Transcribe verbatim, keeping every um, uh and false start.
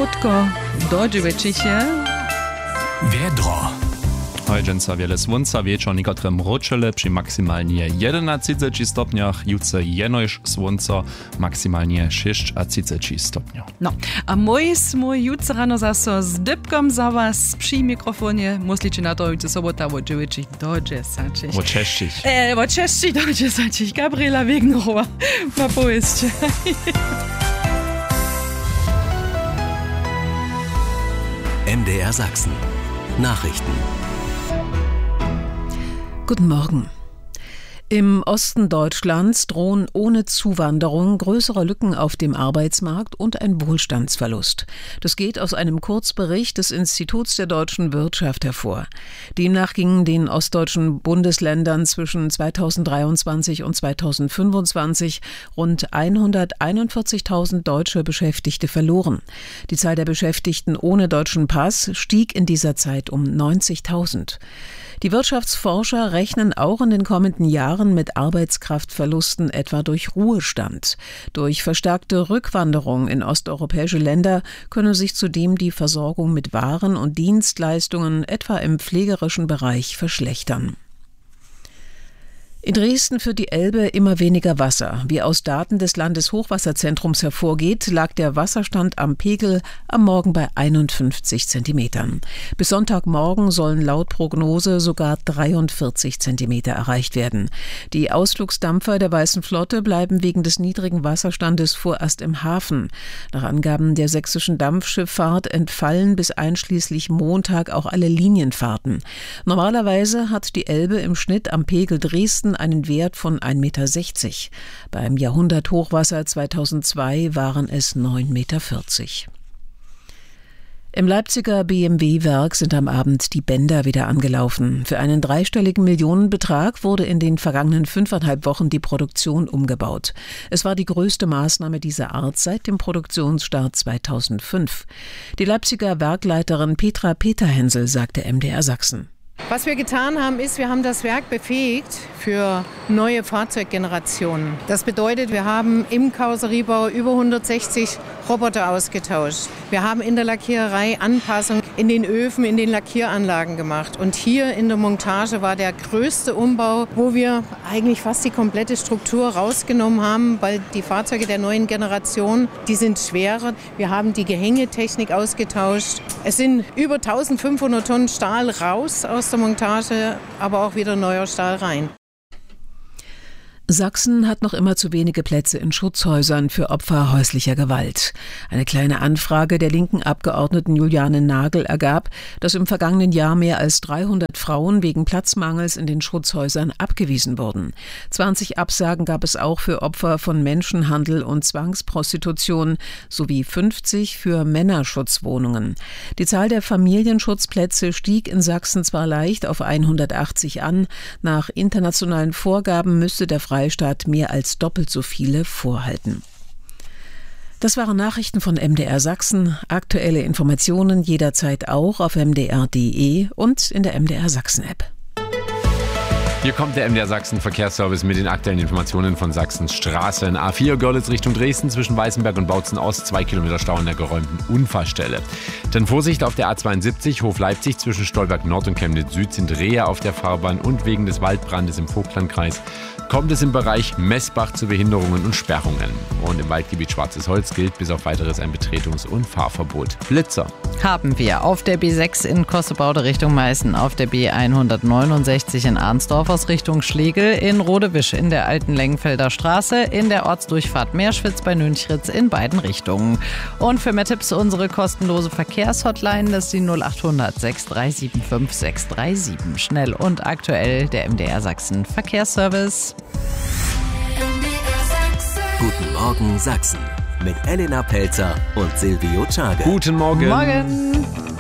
krótko dodźeczycie. Wiedro. Hojdzienca wiele słońca, wieczór niekotrym roczele przy maksymalnie jedenastych stopniach, jutro jenoś słońca maksymalnie sześćdziesiąt stopniów. No, a mój smój jutro rano zaso z dybkom za was przy mikrofonie. Muslicie na to jutro sobota o dziewięć do dziesięć. O sześć. E, o sześć do dziesięć. Gabriela Wegnerowa ma pojeździe. M D R Sachsen. Nachrichten. Guten Morgen. Im Osten Deutschlands drohen ohne Zuwanderung größere Lücken auf dem Arbeitsmarkt und ein Wohlstandsverlust. Das geht aus einem Kurzbericht des Instituts der deutschen Wirtschaft hervor. Demnach gingen den ostdeutschen Bundesländern zwischen zweitausenddreiundzwanzig und zweitausendfünfundzwanzig rund hunderteinundvierzigtausend deutsche Beschäftigte verloren. Die Zahl der Beschäftigten ohne deutschen Pass stieg in dieser Zeit um neunzigtausend. Die Wirtschaftsforscher rechnen auch in den kommenden Jahren mit Arbeitskraftverlusten etwa durch Ruhestand. Durch verstärkte Rückwanderung in osteuropäische Länder könne sich zudem die Versorgung mit Waren und Dienstleistungen etwa im pflegerischen Bereich verschlechtern. In Dresden führt die Elbe immer weniger Wasser. Wie aus Daten des Landeshochwasserzentrums hervorgeht, lag der Wasserstand am Pegel am Morgen bei einundfünfzig Zentimetern. Bis Sonntagmorgen sollen laut Prognose sogar dreiundvierzig Zentimeter erreicht werden. Die Ausflugsdampfer der Weißen Flotte bleiben wegen des niedrigen Wasserstandes vorerst im Hafen. Nach Angaben der sächsischen Dampfschifffahrt entfallen bis einschließlich Montag auch alle Linienfahrten. Normalerweise hat die Elbe im Schnitt am Pegel Dresden einen Wert von ein Meter sechzig. Beim Jahrhunderthochwasser zweitausendzwei waren es neun Meter vierzig. Im Leipziger B M W-Werk sind am Abend die Bänder wieder angelaufen. Für einen dreistelligen Millionenbetrag wurde in den vergangenen fünfeinhalb Wochen die Produktion umgebaut. Es war die größte Maßnahme dieser Art seit dem Produktionsstart zweitausendfünf. Die Leipziger Werkleiterin Petra Peterhensel sagte M D R Sachsen. Was wir getan haben, ist, wir haben das Werk befähigt für neue Fahrzeuggenerationen. Das bedeutet, wir haben im Karosseriebau über hundertsechzig Roboter ausgetauscht. Wir haben in der Lackiererei Anpassungen in den Öfen, in den Lackieranlagen gemacht. Und hier in der Montage war der größte Umbau, wo wir eigentlich fast die komplette Struktur rausgenommen haben, weil die Fahrzeuge der neuen Generation, die sind schwerer. Wir haben die Gehängetechnik ausgetauscht. Es sind über eintausendfünfhundert Tonnen Stahl raus aus der Montage, aber auch wieder neuer Stahl rein. Sachsen hat noch immer zu wenige Plätze in Schutzhäusern für Opfer häuslicher Gewalt. Eine kleine Anfrage der linken Abgeordneten Juliane Nagel ergab, dass im vergangenen Jahr mehr als dreihundert Frauen wegen Platzmangels in den Schutzhäusern abgewiesen wurden. zwanzig Absagen gab es auch für Opfer von Menschenhandel und Zwangsprostitution sowie fünfzig für Männerschutzwohnungen. Die Zahl der Familienschutzplätze stieg in Sachsen zwar leicht auf hundertachtzig an, nach internationalen Vorgaben müsste der Freistaat mehr als doppelt so viele vorhalten. Das waren Nachrichten von M D R Sachsen. Aktuelle Informationen jederzeit auch auf m d r punkt d e und in der M D R Sachsen App. Hier kommt der M D R Sachsen Verkehrsservice mit den aktuellen Informationen von Sachsens Straßen. A vier Görlitz Richtung Dresden zwischen Weißenberg und Bautzen Ost, zwei Kilometer Stau an der geräumten Unfallstelle. Dann Vorsicht auf der A zweiundsiebzig Hof Leipzig zwischen Stolberg Nord und Chemnitz Süd sind Rehe auf der Fahrbahn und wegen des Waldbrandes im Vogtlandkreis kommt es im Bereich Messbach zu Behinderungen und Sperrungen. Und im Waldgebiet Schwarzes Holz gilt bis auf weiteres ein Betretungs- und Fahrverbot. Blitzer haben wir auf der B sechs in Kossebaude Richtung Meißen, auf der B hundertneunundsechzig in Arnsdorf aus Richtung Schlegel, in Rodewisch in der alten Lengenfelder Straße, in der Ortsdurchfahrt Meerschwitz bei Nünchritz in beiden Richtungen. Und für mehr Tipps unsere kostenlose Verkehrshotline, das ist die null acht hundert sechs drei sieben fünf sechs drei sieben. Schnell und aktuell der M D R Sachsen Verkehrsservice. Guten Morgen Sachsen mit Elena Pelzer und Silvio Czage. Guten Morgen. Morgen.